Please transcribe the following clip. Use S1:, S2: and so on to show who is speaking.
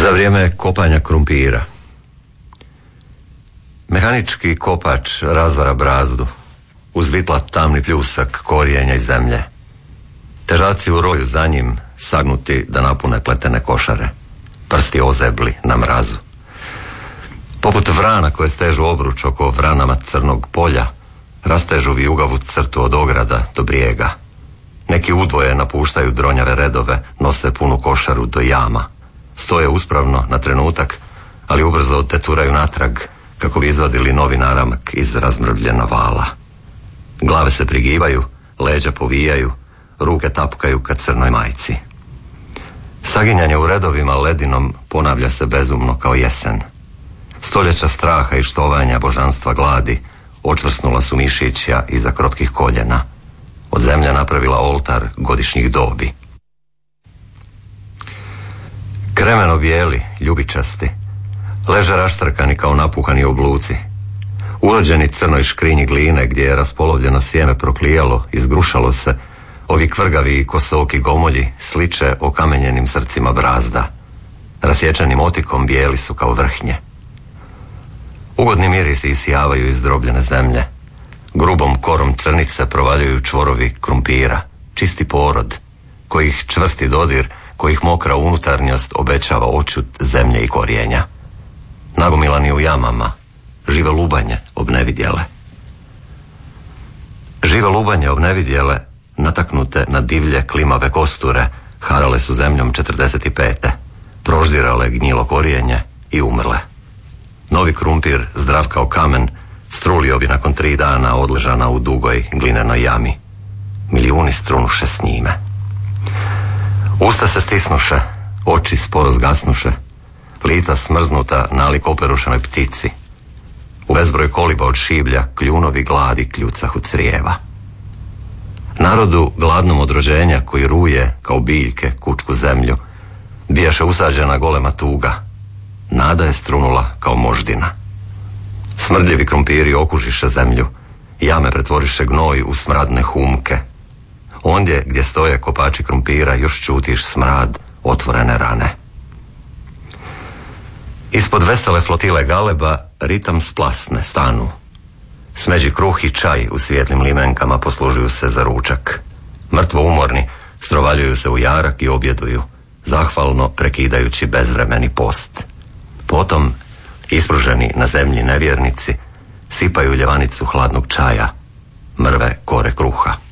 S1: Za vrijeme kopanja krumpira. Mehanički kopač razvara brazdu, uzvitla tamni pljusak korijenja i zemlje. Težaci u roju za njim, sagnuti da napune pletene košare, prsti ozebli na mrazu. Poput vrana koje stežu obruč oko vranama crnog polja, rastežu vijugavu crtu od ograda do brijega. Neki udvoje napuštaju dronjave redove, nose punu košaru do jama. Stoje uspravno na trenutak, ali ubrzo teturaju natrag kako bi izvadili novi naramak iz razmrvljena vala. Glave se prigibaju, leđa povijaju, ruke tapkaju ka crnoj majci. Saginjanje u redovima ledinom ponavlja se bezumno kao jesen. Stoljeća straha i štovanja božanstva gladi očvrsnula su mišića iza krotkih koljena. Od zemlje napravila oltar godišnjih dobi. Kremeno bijeli, ljubičasti, leže raštrkani kao napuhani obluci. Urođeni crnoj škrinji gline gdje je raspolovljeno sjeme proklijalo, izgrušalo se, ovi kvrgavi i kosoki gomolji sliče okamenjenim srcima brazda. Rasječenim otikom bijeli su kao vrhnje. Ugodni mirisi isijavaju iz drobljene zemlje. Grubom korom crnice provaljuju čvorovi krumpira, čisti porod, kojih čvrsti dodir, kojih mokra unutarnjost obećava očut zemlje i korijenja. Nagomilani u jamama, žive lubanje obnevidjele. Žive lubanje obnevidjele, nataknute na divlje klimave kosture, harale su zemljom 45. Proždirale gnjilo korijenje i umrle. Novi krumpir, zdrav kao kamen, strulio bi nakon 3 dana odležana u dugoj glinenoj jami. Milijuni strunuše s njime. Usta se stisnuše, oči sporo zgasnuše, lica smrznuta nalik operušenoj ptici. U bezbroj koliba od šiblja kljunovi gladi kljucahu crijeva. Narodu gladnom od rođenja koji ruje kao biljke kučku zemlju, bijaše usađena golema tuga. Nada je strunula kao moždina. Smrdljivi krumpiri okužiše zemlju, jame pretvoriše gnoj u smradne humke. Ondje gdje stoje kopači krumpira još čutiš smrad otvorene rane. Ispod vesele flotile galeba ritam splasne stanu. Smeđi kruh i čaj u svijetlim limenkama poslužuju se za ručak. Mrtvo umorni strovaljuju se u jarak i objeduju, zahvalno prekidajući bezvremeni post. Potom, ispruženi na zemlji nevjernici, sipaju ljevanicu hladnog čaja, mrve kore kruha.